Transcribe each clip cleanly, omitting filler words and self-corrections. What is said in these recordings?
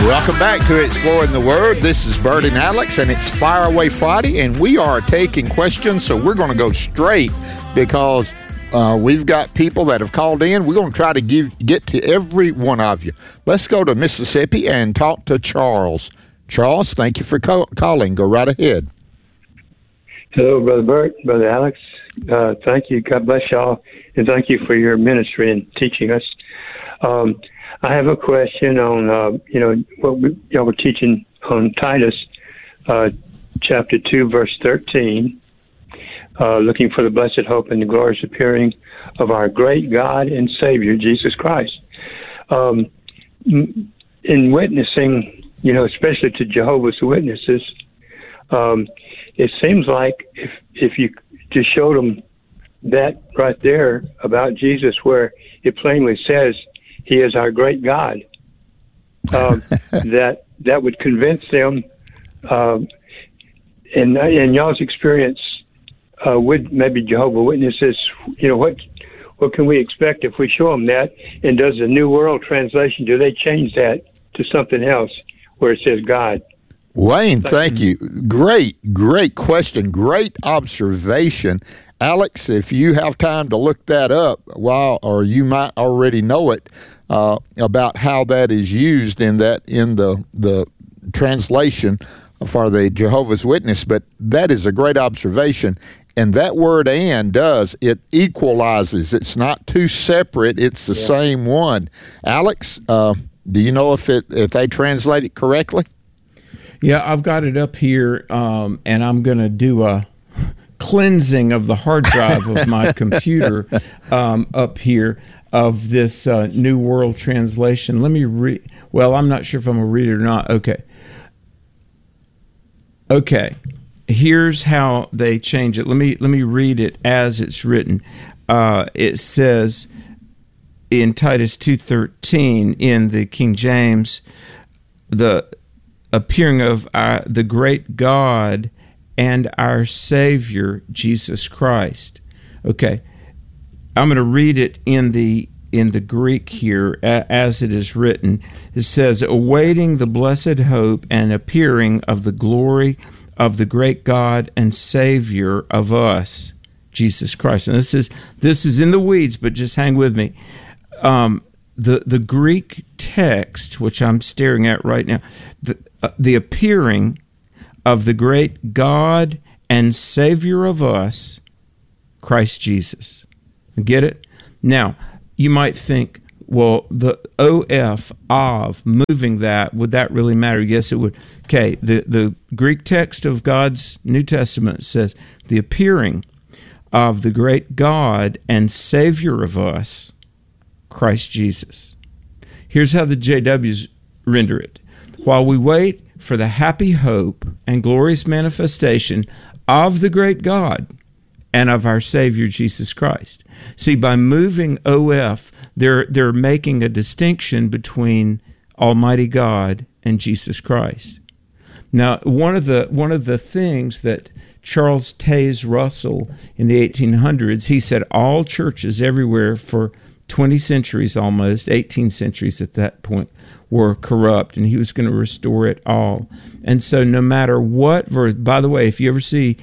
Welcome back to Exploring the Word. This is Bert and Alex, and it's Fire Away Friday, and we are taking questions, so we're going to go straight because we've got people that have called in. We're going to try to get to every one of you. Let's go to Mississippi and talk to Charles. Charles, thank you for calling. Go right ahead. Hello, Brother Bert, Brother Alex. Thank you. God bless y'all, and thank you for your ministry and teaching us. I have a question on, what y'all were teaching on Titus, chapter 2, verse 13, looking for the blessed hope and the glorious appearing of our great God and Savior, Jesus Christ. In witnessing, especially to Jehovah's Witnesses, it seems like if you just showed them that right there about Jesus, where it plainly says He is our great God, that would convince them. In y'all's experience with maybe Jehovah's Witnesses, what can we expect if we show them that? And does the New World Translation, do they change that to something else where it says God? Wayne, thank you. Great question. Great observation. Alex, if you have time to look that up, or you might already know it, about how that is used in the translation for the Jehovah's Witness, but that is a great observation. And that word "and" it equalizes. It's not two separate. It's the same one. Alex, do you know if they translate it correctly? Yeah, I've got it up here, and I'm going to do a cleansing of the hard drive of my computer up here of this New World Translation. Let me read. Well, I'm not sure if I'm going to read it or not. Okay. Here's how they change it. Let me read it as it's written. It says in Titus 2:13 in the King James, the appearing of the great God and our Savior, Jesus Christ. Okay, I'm going to read it in the Greek here as it is written. It says, awaiting the blessed hope and appearing of the glory of the great God and Savior of us, Jesus Christ. And this is in the weeds, but just hang with me. The Greek text, which I'm staring at right now, the appearing of the great God and Savior of us, Christ Jesus. Get it? Now, you might think, well, the of, moving that, would that really matter? Yes, it would. Okay, the Greek text of God's New Testament says, the appearing of the great God and Savior of us, Christ Jesus. Here's how the JWs render it. While we wait for the happy hope and glorious manifestation of the great God and of our Savior Jesus Christ. See, by moving OF, they're making a distinction between Almighty God and Jesus Christ. Now, one of the things that Charles Taze Russell in the 1800s, he said all churches everywhere for 20 centuries almost, 18 centuries at that point, were corrupt, and he was going to restore it all. And so no matter what verse, by the way, if you ever see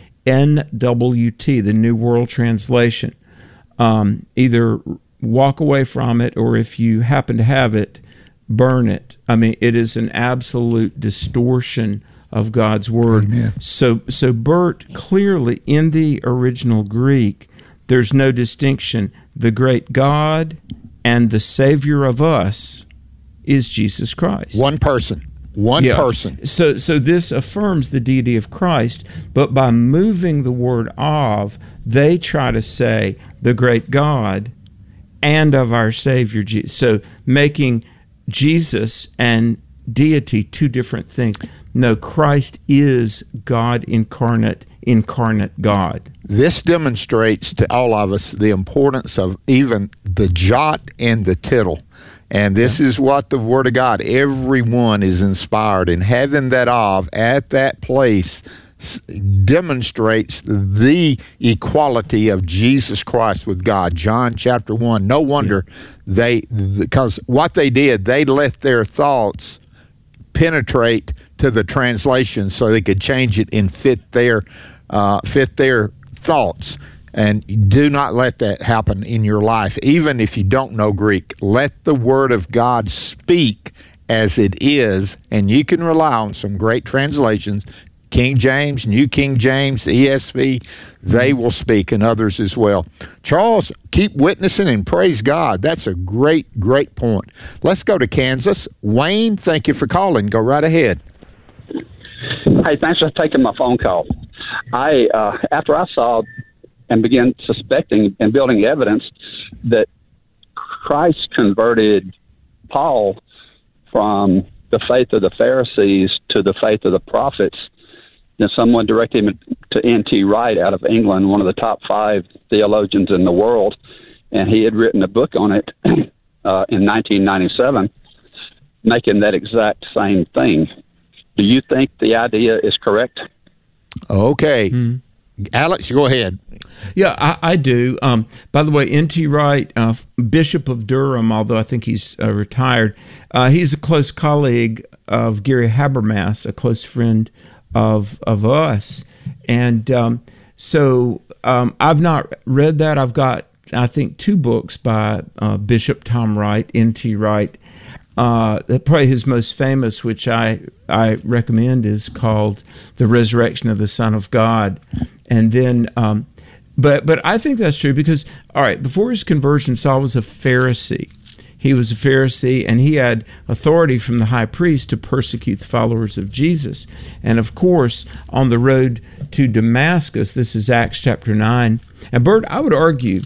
NWT, the New World Translation, either walk away from it, or if you happen to have it, burn it. I mean, it is an absolute distortion of God's Word. Amen. So Bert, clearly in the original Greek, there's no distinction. The great God and the Savior of us is Jesus Christ. One person. One person. So this affirms the deity of Christ, but by moving the word of, they try to say the great God and of our Savior Jesus. So making Jesus and deity two different things. No, Christ is God incarnate God. This demonstrates to all of us the importance of even the jot and the tittle. And this is what the Word of God, everyone is inspired, and having that of at that place demonstrates the equality of Jesus Christ with God. John chapter 1. No wonder because what they did, they let their thoughts penetrate to the translation so they could change it and fit their thoughts. And do not let that happen in your life. Even if you don't know Greek, let the Word of God speak as it is, and you can rely on some great translations, King James, New King James, ESV, they will speak, and others as well. Charles, keep witnessing and praise God. That's a great, great point. Let's go to Kansas. Wayne, thank you for calling. Go right ahead. Hey, thanks for taking my phone call. After I saw and began suspecting and building evidence that Christ converted Paul from the faith of the Pharisees to the faith of the prophets, then someone directed him to N.T. Wright out of England, one of the top 5 theologians in the world, and he had written a book on it in 1997, making that exact same thing. Do you think the idea is correct? Okay. Alex, go ahead. Yeah, I do. By the way, N.T. Wright, Bishop of Durham, although I think he's retired, he's a close colleague of Gary Habermas, a close friend of us. And so I've not read that. I've got, I think, 2 books by Bishop Tom Wright, N.T. Wright. Probably his most famous, which I recommend, is called The Resurrection of the Son of God. And then, but I think that's true because, all right, before his conversion, Saul was a Pharisee. He was a Pharisee, and he had authority from the high priest to persecute the followers of Jesus. And of course, on the road to Damascus, this is Acts chapter 9. And Bert, I would argue,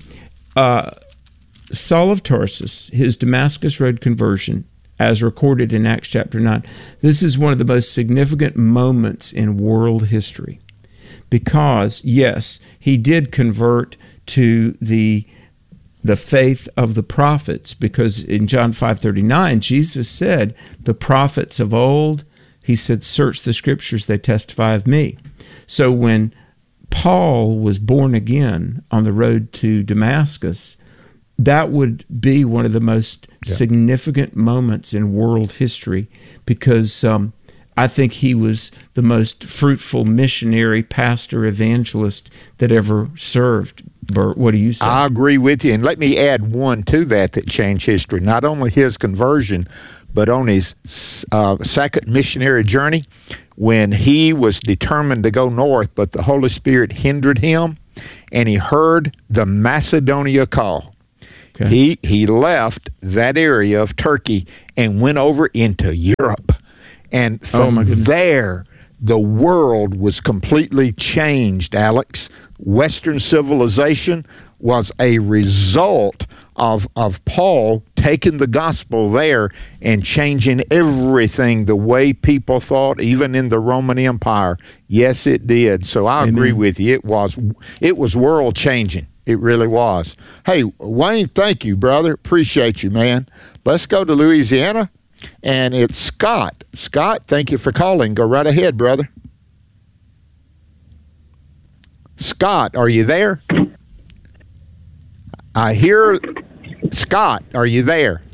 Saul of Tarsus, his Damascus Road conversion, as recorded in Acts chapter 9, this is one of the most significant moments in world history. Because, yes, he did convert to the faith of the prophets, because in John 5:39, Jesus said, the prophets of old, he said, search the scriptures, they testify of me. So when Paul was born again on the road to Damascus, that would be one of the most significant moments in world history, because I think he was the most fruitful missionary, pastor, evangelist that ever served. Bert, what do you say? I agree with you. And let me add one to that changed history. Not only his conversion, but on his second missionary journey, when he was determined to go north, but the Holy Spirit hindered him, and he heard the Macedonia call. Okay. He left that area of Turkey and went over into Europe. And from there, the world was completely changed, Alex. Western civilization was a result of Paul taking the gospel there and changing everything the way people thought, even in the Roman Empire. Yes, it did. So I agree with you. It was world changing. It really was. Hey, Wayne, thank you, brother. Appreciate you, man. Let's go to Louisiana. And it's Scott. Scott, thank you for calling. Go right ahead, brother. Scott, are you there? I hear Scott. Are you there?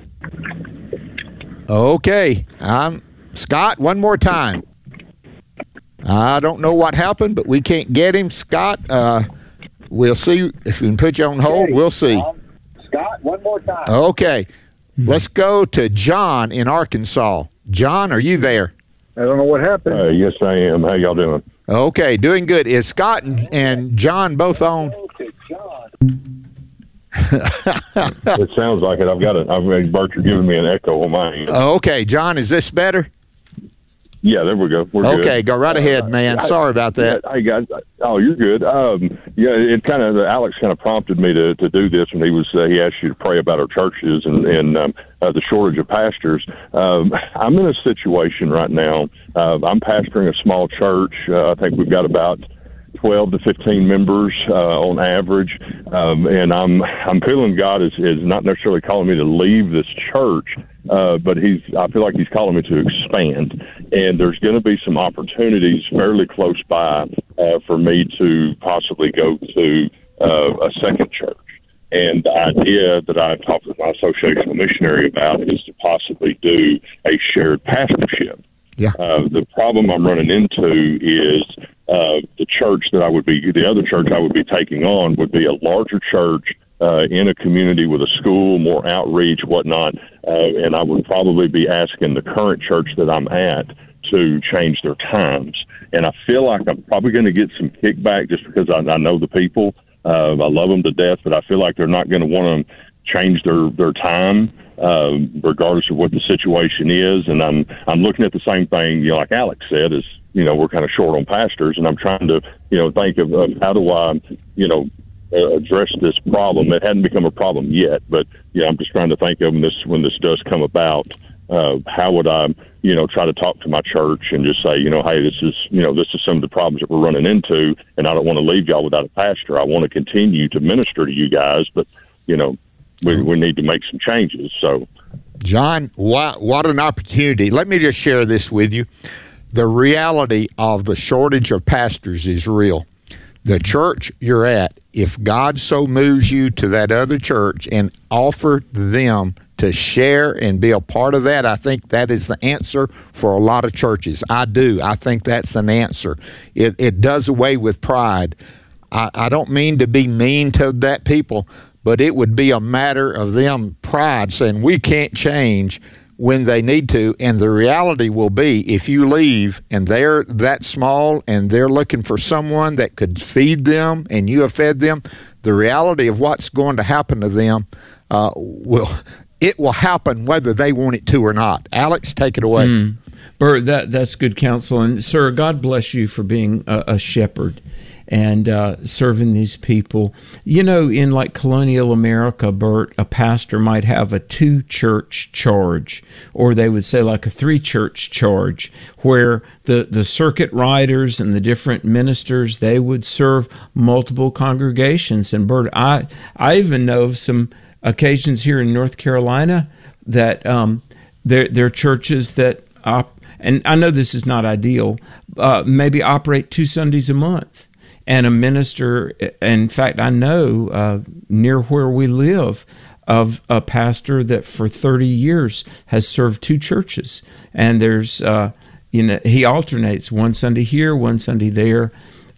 Okay. Scott, one more time. I don't know what happened, but we can't get him. Scott, we'll see. If we can put you on hold, we'll see. Scott, one more time. Okay. Let's go to John in Arkansas. John, are you there? I don't know what happened. Yes, I am. How y'all doing? Okay, doing good. Is Scott and John both on? It sounds like it. Bert, you're giving me an echo on my end. Okay, John, is this better? Yeah, there we go. We're okay, good. Go right ahead, man. Sorry about that. Hey, guys. Oh, you're good. Alex kind of prompted me to do this, and he asked you to pray about our churches and the shortage of pastors. I'm in a situation right now. I'm pastoring a small church. I think we've got about 12 to 15 members on average, and I'm feeling God is not necessarily calling me to leave this church, but I feel like He's calling me to expand, and there's going to be some opportunities fairly close by for me to possibly go to a second church. And the idea that I talked with my associational missionary about is to possibly do a shared pastorship. Yeah. The problem I'm running into is the church that the other church I would be taking on would be a larger church in a community with a school, more outreach, whatnot, and I would probably be asking the current church that I'm at to change their times. And I feel like I'm probably going to get some kickback just because I know the people. I love them to death, but I feel like they're not going to want to change their time, regardless of what the situation is. And I'm looking at the same thing, like Alex said, is, we're kind of short on pastors, and I'm trying to, think of how do I, address this problem. It hadn't become a problem yet, but I'm just trying to think of when this does come about. How would I, try to talk to my church and just say, hey, this is some of the problems that we're running into, and I don't want to leave y'all without a pastor. I want to continue to minister to you guys, but we need to make some changes. So, John, what an opportunity! Let me just share this with you. The reality of the shortage of pastors is real. The church you're at, if God so moves you to that other church and offer them to share and be a part of that, I think that is the answer for a lot of churches. I do. I think that's an answer. It does away with pride. I don't mean to be mean to that people, but it would be a matter of them pride saying we can't change when they need to. And the reality will be, if you leave and they're that small and they're looking for someone that could feed them and you have fed them, the reality of what's going to happen to them will happen whether they want it to or not. Alex, take it away. Bert, that's good counsel. And sir, God bless you for being a shepherd and serving these people. In like colonial America, Bert, a pastor might have a 2-church charge, or they would say like a 3-church charge, where the circuit riders and the different ministers, they would serve multiple congregations. And Bert, I even know of some occasions here in North Carolina that there are churches that, and I know this is not ideal, maybe operate 2 Sundays a month. And a minister, in fact, I know near where we live of a pastor that for 30 years has served 2 churches. And there's, he alternates one Sunday here, one Sunday there.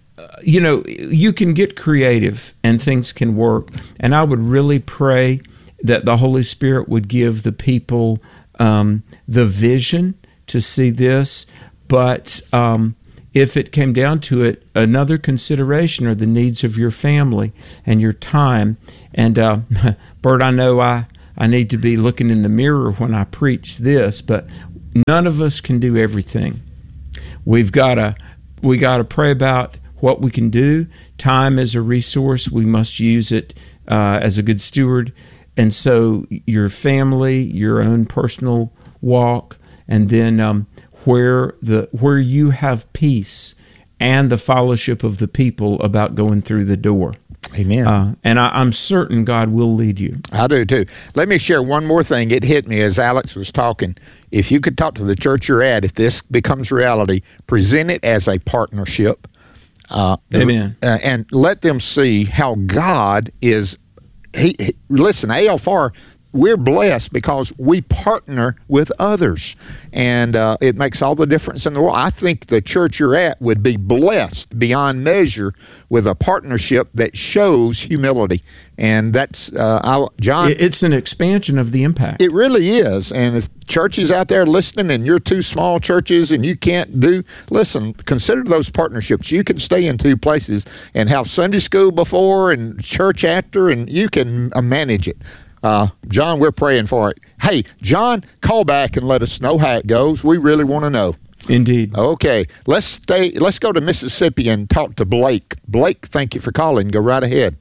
You can get creative and things can work. And I would really pray that the Holy Spirit would give the people the vision to see this. But if it came down to it, another consideration are the needs of your family and your time. And Bert, I know I need to be looking in the mirror when I preach this, but none of us can do everything. We got to pray about what we can do. Time is a resource. We must use it as a good steward. And so your family, your own personal walk, and then where you have peace and the fellowship of the people about going through the door. Amen. And I'm certain God will lead you. I do too. Let me share one more thing. It hit me as Alex was talking. If you could talk to the church you're at, if this becomes reality, present it as a partnership. Amen. And let them see how God is. Listen, ALFR, we're blessed because we partner with others, and it makes all the difference in the world. I think the church you're at would be blessed beyond measure with a partnership that shows humility, and that's John. It's an expansion of the impact. It really is, and if churches out there listening, and you're 2 small churches and you can't listen, consider those partnerships. You can stay in 2 places and have Sunday school before and church after, and you can manage it. John, we're praying for it. Hey, John, call back and let us know how it goes. We really want to know. Indeed. Okay, let's go to Mississippi and talk to Blake. Blake, thank you for calling. Go right ahead.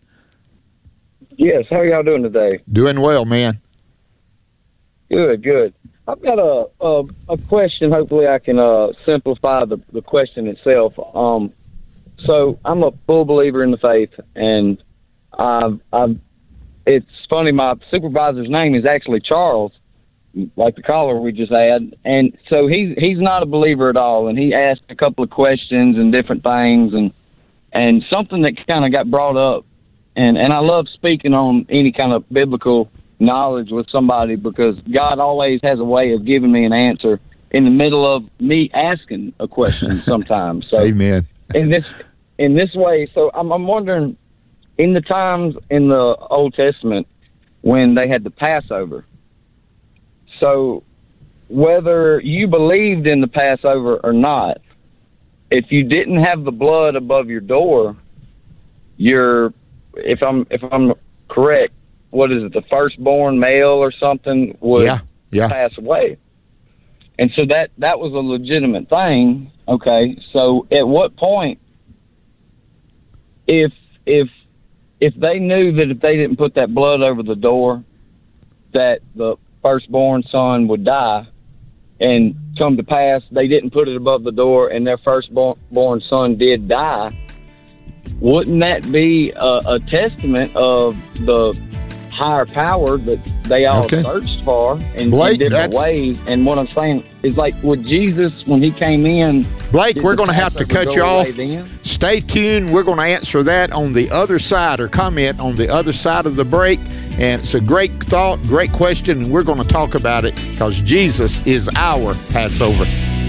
Yes, how are y'all doing today? Doing well, man. Good. I've got a question. Hopefully I can simplify the question itself. So I'm a full believer in the faith, and it's funny, my supervisor's name is actually Charles, like the caller we just had. And so he's not a believer at all. And he asked a couple of questions and different things. And something that kind of got brought up and I love speaking on any kind of biblical knowledge with somebody, because God always has a way of giving me an answer in the middle of me asking a question sometimes. So Amen. In this way, so I'm wondering, in the times in the Old Testament when they had the Passover, so whether you believed in the Passover or not, if you didn't have the blood above your door, if I'm correct, what is it, the firstborn male or something would pass away. And so that was a legitimate thing. Okay, so at what point, if they knew that if they didn't put that blood over the door, that the firstborn son would die, and come to pass they didn't put it above the door and their firstborn son did die, wouldn't that be a testament of the higher power that they all searched for in different ways? And what I'm saying is, like, with Jesus, when he came in, Blake, we're going to have to cut you off. Stay tuned. We're going to answer that on the other side, or comment on the other side of the break. And it's a great thought, great question, and we're going to talk about it, because Jesus is our Passover.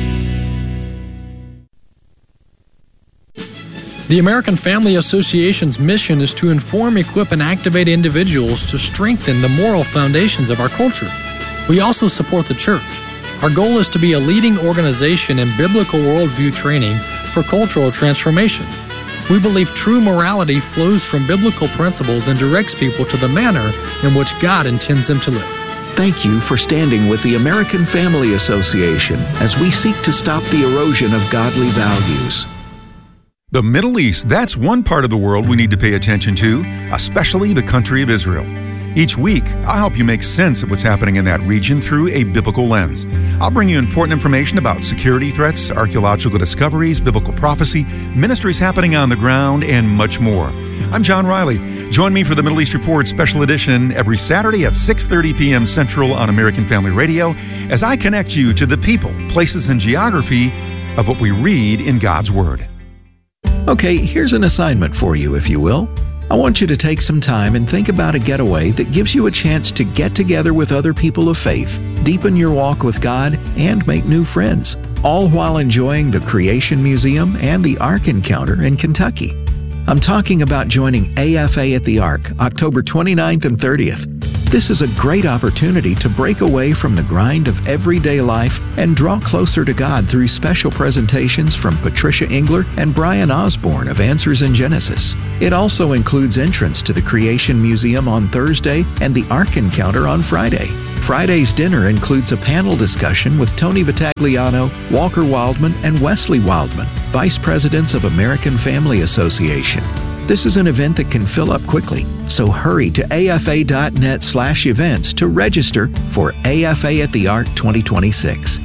The American Family Association's mission is to inform, equip, and activate individuals to strengthen the moral foundations of our culture. We also support the church. Our goal is to be a leading organization in biblical worldview training for cultural transformation. We believe true morality flows from biblical principles and directs people to the manner in which God intends them to live. Thank you for standing with the American Family Association as we seek to stop the erosion of godly values. The Middle East, that's one part of the world we need to pay attention to, especially the country of Israel. Each week, I'll help you make sense of what's happening in that region through a biblical lens. I'll bring you important information about security threats, archaeological discoveries, biblical prophecy, ministries happening on the ground, and much more. I'm John Riley. Join me for the Middle East Report Special Edition every Saturday at 6:30 p.m. Central on American Family Radio as I connect you to the people, places, and geography of what we read in God's Word. Okay, here's an assignment for you, if you will. I want you to take some time and think about a getaway that gives you a chance to get together with other people of faith, deepen your walk with God, and make new friends, all while enjoying the Creation Museum and the Ark Encounter in Kentucky. I'm talking about joining AFA at the Ark, October 29th and 30th. This is a great opportunity to break away from the grind of everyday life and draw closer to God through special presentations from Patricia Engler and Brian Osborne of Answers in Genesis. It also includes entrance to the Creation Museum on Thursday and the Ark Encounter on Friday. Friday's dinner includes a panel discussion with Tony Vitagliano, Walker Wildman, and Wesley Wildman, Vice Presidents of American Family Association. This is an event that can fill up quickly, so hurry to afa.net/events to register for AFA at the Ark 2026.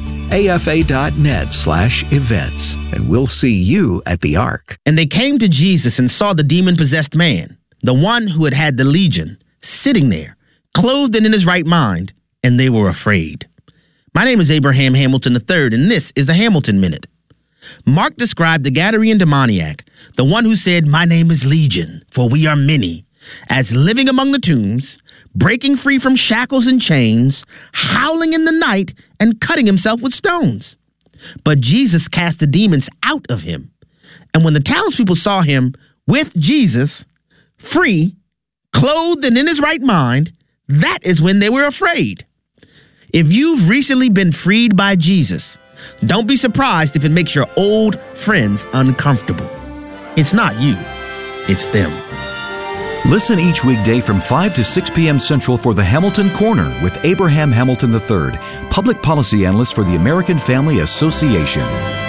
afa.net/events, and we'll see you at the Ark. And they came to Jesus and saw the demon-possessed man, the one who had had the legion, sitting there, clothed and in his right mind, and they were afraid. My name is Abraham Hamilton III, and this is the Hamilton Minute. Mark described the Gadarene demoniac, the one who said, "My name is Legion, for we are many," as living among the tombs, breaking free from shackles and chains, howling in the night, and cutting himself with stones. But Jesus cast the demons out of him. And when the townspeople saw him with Jesus, free, clothed and in his right mind, that is when they were afraid. If you've recently been freed by Jesus, don't be surprised if it makes your old friends uncomfortable. It's not you, it's them. Listen each weekday from 5 to 6 p.m. Central for the Hamilton Corner with Abraham Hamilton III, public policy analyst for the American Family Association.